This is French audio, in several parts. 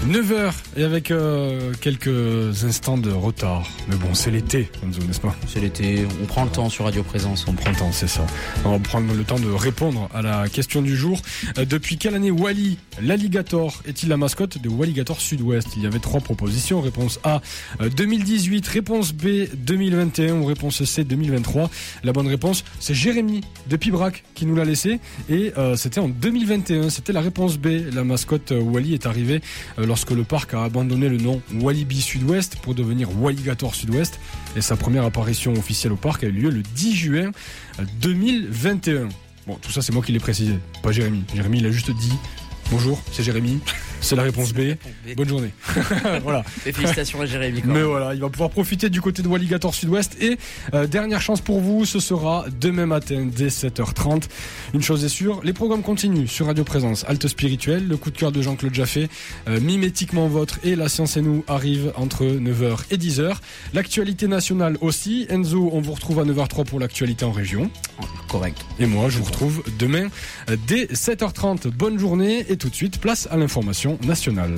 9h et avec quelques instants de retard. Mais bon, c'est l'été, Enzo, n'est-ce pas ? C'est l'été, on prend le temps sur Radio Présence. On prend le temps, c'est ça. On va prendre le temps de répondre à la question du jour. Depuis quelle année Wally, l'alligator, est-il la mascotte de Walligator Sud-Ouest ? Il y avait 3 propositions. Réponse A, 2018. Réponse B, 2021. Ou réponse C, 2023. La bonne réponse, c'est Jérémy de Pibrac qui nous l'a laissé. Et c'était en 2021. C'était la réponse B. La mascotte Wally est arrivée lorsque le parc a abandonné le nom Walibi Sud-Ouest pour devenir Walligator Sud-Ouest. Et sa première apparition officielle au parc a eu lieu le 10 juin 2021. Bon, tout ça c'est moi qui l'ai précisé, pas Jérémy. Jérémy il a juste dit bonjour, c'est Jérémy. C'est la réponse B. Bonne journée. Voilà. Et félicitations à Jérémy. Mais voilà, il va pouvoir profiter du côté de Walligator Sud-Ouest. Et dernière chance pour vous, ce sera demain matin dès 7h30. Une chose est sûre, les programmes continuent sur Radio Présence. Halte spirituelle, le coup de cœur de Jean-Claude Jaffé, mimétiquement votre et La Science et nous arrivent entre 9h et 10h. L'actualité nationale aussi. Enzo, on vous retrouve à 9h03 pour l'actualité en région. Correct. Et moi, je vous retrouve demain dès 7h30. Bonne journée et tout de suite, place à l'information nationale.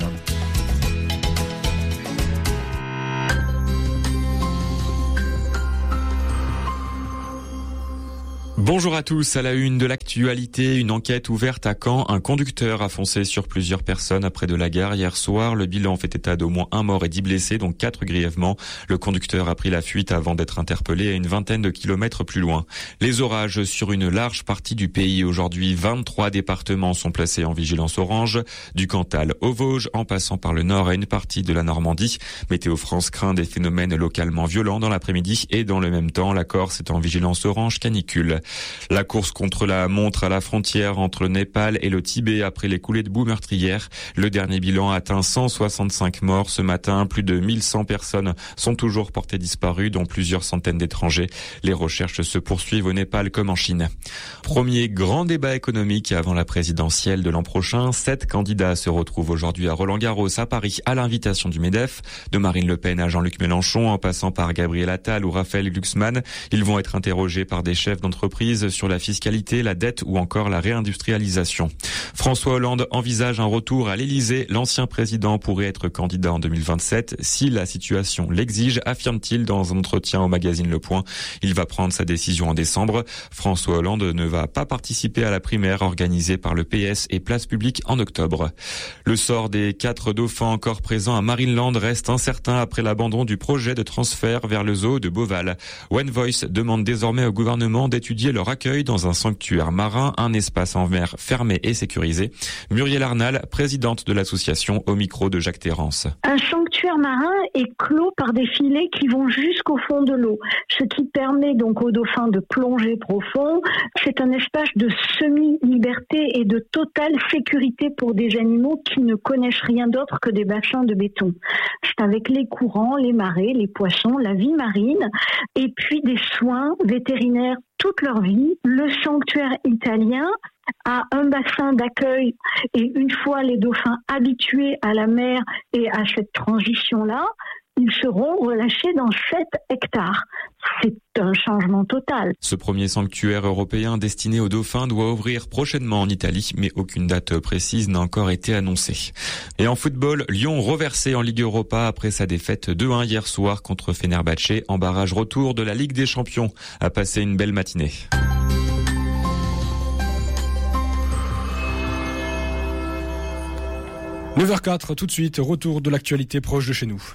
Bonjour à tous, à la une de l'actualité, une enquête ouverte à Caen. Un conducteur a foncé sur plusieurs personnes après de la gare hier soir. Le bilan fait état d'au moins 1 mort et 10 blessés, dont 4 grièvement. Le conducteur a pris la fuite avant d'être interpellé à une vingtaine de kilomètres plus loin. Les orages sur une large partie du pays. Aujourd'hui, 23 départements sont placés en vigilance orange, du Cantal au Vosges, en passant par le Nord et une partie de la Normandie. Météo France craint des phénomènes localement violents dans l'après-midi et dans le même temps, la Corse est en vigilance orange canicule. La course contre la montre à la frontière entre le Népal et le Tibet après les coulées de boue meurtrières. Le dernier bilan atteint 165 morts ce matin. Plus de 1100 personnes sont toujours portées disparues, dont plusieurs centaines d'étrangers. Les recherches se poursuivent au Népal comme en Chine. Premier grand débat économique avant la présidentielle de l'an prochain. 7 candidats se retrouvent aujourd'hui à Roland-Garros à Paris à l'invitation du MEDEF. De Marine Le Pen à Jean-Luc Mélenchon en passant par Gabriel Attal ou Raphaël Glucksmann. Ils vont être interrogés par des chefs d'entreprise sur la fiscalité, la dette ou encore la réindustrialisation. François Hollande envisage un retour à l'Elysée. L'ancien président pourrait être candidat en 2027 si la situation l'exige, affirme-t-il dans un entretien au magazine Le Point. Il va prendre sa décision en décembre. François Hollande ne va pas participer à la primaire organisée par le PS et Place Publique en octobre. Le sort des 4 dauphins encore présents à Marineland reste incertain après l'abandon du projet de transfert vers le zoo de Beauval. One Voice demande désormais au gouvernement d'étudier leur accueil dans un sanctuaire marin, un espace en mer fermé et sécurisé. Muriel Arnal, présidente de l'association, au micro de Jacques Terrance. Un sanctuaire marin est clos par des filets qui vont jusqu'au fond de l'eau, ce qui permet donc aux dauphins de plonger profond. C'est un espace de semi-liberté et de totale sécurité pour des animaux qui ne connaissent rien d'autre que des bassins de béton. C'est avec les courants, les marées, les poissons, la vie marine et puis des soins vétérinaires toute leur vie. Le sanctuaire italien a un bassin d'accueil et une fois les dauphins habitués à la mer et à cette transition-là, ils seront relâchés dans 7 hectares. C'est un changement total. Ce premier sanctuaire européen destiné aux dauphins doit ouvrir prochainement en Italie, mais aucune date précise n'a encore été annoncée. Et en football, Lyon reversé en Ligue Europa après sa défaite 2-1 hier soir contre Fenerbahçe en barrage retour de la Ligue des Champions. A passé une belle matinée. « 9h04, tout de suite, retour de l'actualité proche de chez nous.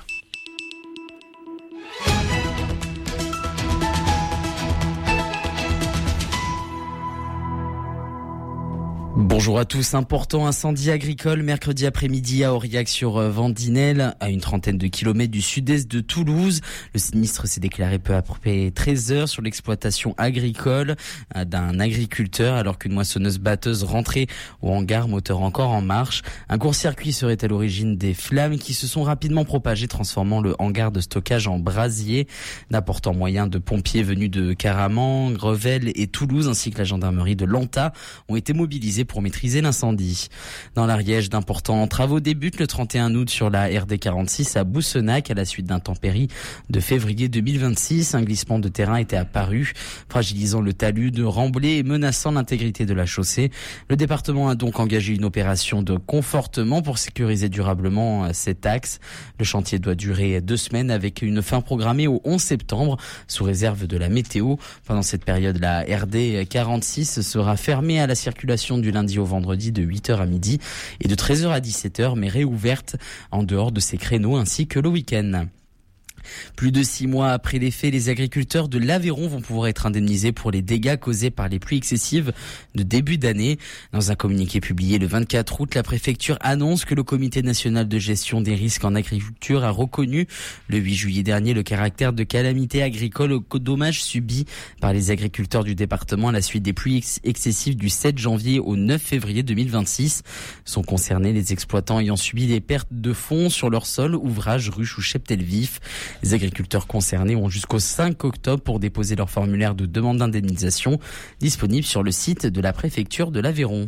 Bonjour à tous. Important incendie agricole mercredi après-midi à Aurillac sur Vendinelle, à une trentaine de kilomètres du sud-est de Toulouse. Le sinistre s'est déclaré peu après 13 heures sur l'exploitation agricole d'un agriculteur alors qu'une moissonneuse-batteuse rentrait au hangar, moteur encore en marche. Un court-circuit serait à l'origine des flammes qui se sont rapidement propagées, transformant le hangar de stockage en brasier. D'importants moyens de pompiers venus de Caraman, Revel et Toulouse ainsi que la gendarmerie de Lanta ont été mobilisés pour pour maîtriser l'incendie. Dans l'Ariège, d'importants travaux débutent le 31 août sur la RD 46 à Boussenac à la suite d'intempéries de février 2026. Un glissement de terrain était apparu, fragilisant le talus de Remblai et menaçant l'intégrité de la chaussée. Le département a donc engagé une opération de confortement pour sécuriser durablement cet axe. Le chantier doit durer 2 semaines avec une fin programmée au 11 septembre sous réserve de la météo. Pendant cette période, la RD 46 sera fermée à la circulation du lundi au vendredi de 8h à midi et de 13h à 17h, mais réouverte en dehors de ces créneaux ainsi que le week-end. Plus de 6 mois après les faits, les agriculteurs de l'Aveyron vont pouvoir être indemnisés pour les dégâts causés par les pluies excessives de début d'année. Dans un communiqué publié le 24 août, la préfecture annonce que le Comité national de gestion des risques en agriculture a reconnu le 8 juillet dernier le caractère de calamité agricole aux dommages subis par les agriculteurs du département à la suite des pluies excessives du 7 janvier au 9 février 2026. Sont concernés les exploitants ayant subi des pertes de fonds sur leur sol, ouvrages, ruches ou cheptels vifs. Les agriculteurs concernés ont jusqu'au 5 octobre pour déposer leur formulaire de demande d'indemnisation disponible sur le site de la préfecture de l'Aveyron.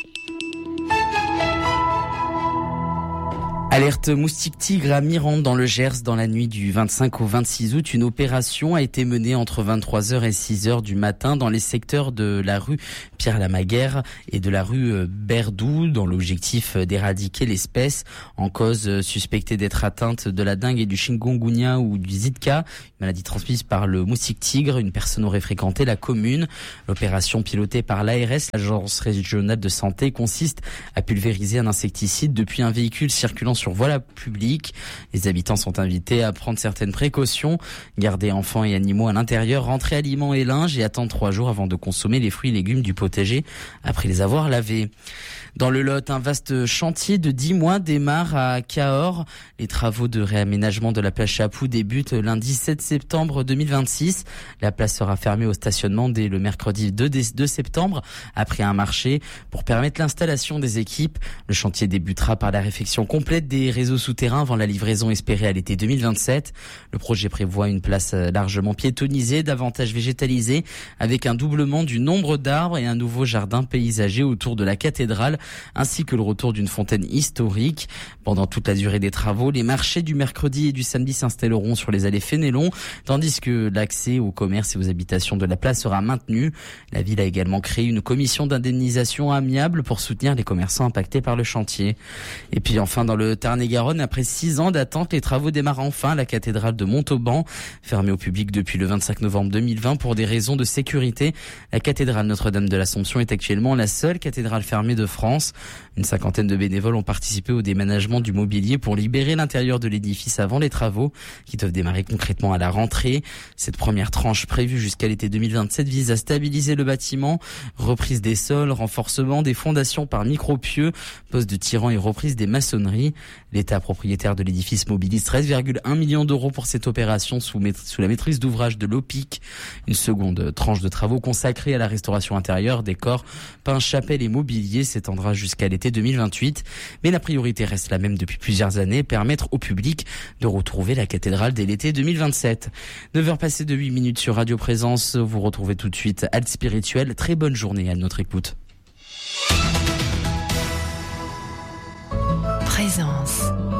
Alerte moustique tigre à Mirande dans le Gers dans la nuit du 25 au 26 août. Une opération a été menée entre 23h et 6h du matin dans les secteurs de la rue Pierre-Lamaguère et de la rue Berdou dans l'objectif d'éradiquer l'espèce en cause suspectée d'être atteinte de la dengue et du chikungunya ou du Zika, une maladie transmise par le moustique tigre. Une personne aurait fréquenté la commune. L'opération pilotée par l'ARS, l'agence régionale de santé, consiste à pulvériser un insecticide depuis un véhicule circulant sur voie publique. Les habitants sont invités à prendre certaines précautions, garder enfants et animaux à l'intérieur, rentrer aliments et linge et attendre 3 jours avant de consommer les fruits et légumes du potager après les avoir lavés. Dans le Lot, un vaste chantier de 10 mois démarre à Cahors. Les travaux de réaménagement de la place Chapou débutent lundi 7 septembre 2026. La place sera fermée au stationnement dès le mercredi 2 septembre après un marché pour permettre l'installation des équipes. Le chantier débutera par la réfection complète des réseaux souterrains avant la livraison espérée à l'été 2027. Le projet prévoit une place largement piétonnisée, davantage végétalisée, avec un doublement du nombre d'arbres et un nouveau jardin paysager autour de la cathédrale, ainsi que le retour d'une fontaine historique. Pendant toute la durée des travaux, les marchés du mercredi et du samedi s'installeront sur les allées Fénélon, tandis que l'accès aux commerces et aux habitations de la place sera maintenu. La ville a également créé une commission d'indemnisation amiable pour soutenir les commerçants impactés par le chantier. Et puis enfin, dans le Tarn-et-Garonne, après 6 ans d'attente, les travaux démarrent enfin à la cathédrale de Montauban. Fermée au public depuis le 25 novembre 2020 pour des raisons de sécurité, la cathédrale Notre-Dame de l'Assomption est actuellement la seule cathédrale fermée de France. Une 50aine de bénévoles ont participé au déménagement du mobilier pour libérer l'intérieur de l'édifice avant les travaux qui doivent démarrer concrètement à la rentrée. Cette première tranche prévue jusqu'à l'été 2027 vise à stabiliser le bâtiment, reprise des sols, renforcement des fondations par micro-pieux, poste de tirant et reprise des maçonneries. L'État propriétaire de l'édifice mobilise 13,1 millions d'euros pour cette opération sous la maîtrise d'ouvrage de l'OPIC. Une seconde tranche de travaux consacrée à la restauration intérieure, décors, peints, chapelles et mobilier s'étendra jusqu'à l'été 2028. Mais la priorité reste la même depuis plusieurs années, permettre au public de retrouver la cathédrale dès l'été 2027. 9h passées de 8 minutes sur Radio Présence. Vous retrouvez tout de suite Halte Spirituelle. Très bonne journée à notre écoute. Présence.